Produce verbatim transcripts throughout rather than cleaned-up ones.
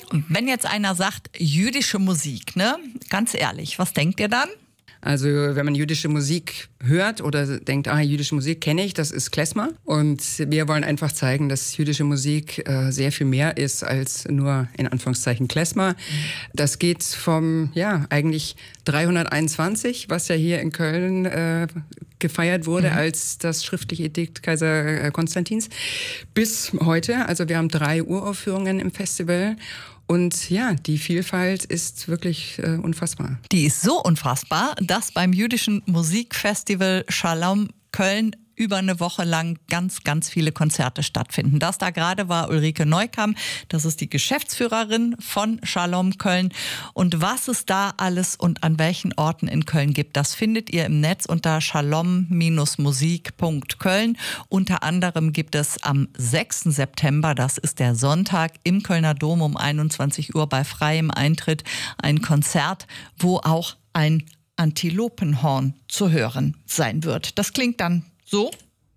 Und wenn jetzt einer sagt, jüdische Musik, ne? Ganz ehrlich, was denkt ihr dann? Also wenn man jüdische Musik hört oder denkt, ah, jüdische Musik kenne ich, das ist Klezmer. Und wir wollen einfach zeigen, dass jüdische Musik äh, sehr viel mehr ist als nur in Anführungszeichen Klezmer. Das geht vom, ja, eigentlich dreihunderteinundzwanzig, was ja hier in Köln äh, gefeiert wurde mhm. als das schriftliche Edikt Kaiser Konstantins, bis heute. Also wir haben drei Uraufführungen im Festival. Und ja, die Vielfalt ist wirklich äh, unfassbar. Die ist so unfassbar, dass beim jüdischen Musikfestival Shalom Köln über eine Woche lang ganz, ganz viele Konzerte stattfinden. Das da gerade war Ulrike Neukamm, das ist die Geschäftsführerin von Shalom Köln. Und was es da alles und an welchen Orten in Köln gibt, das findet ihr im Netz unter shalom Musik Punkt Köln. Unter anderem gibt es am sechsten September, das ist der Sonntag, im Kölner Dom um einundzwanzig Uhr bei freiem Eintritt ein Konzert, wo auch ein Antilopenhorn zu hören sein wird. Das klingt dann so.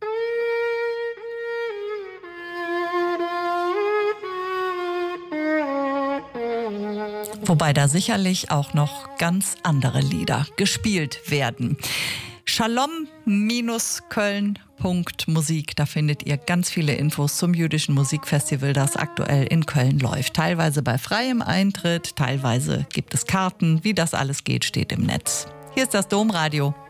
Wobei da sicherlich auch noch ganz andere Lieder gespielt werden. shalom Köln Punkt Musik, da findet ihr ganz viele Infos zum jüdischen Musikfestival, das aktuell in Köln läuft. Teilweise bei freiem Eintritt, teilweise gibt es Karten. Wie das alles geht, steht im Netz. Hier ist das Domradio.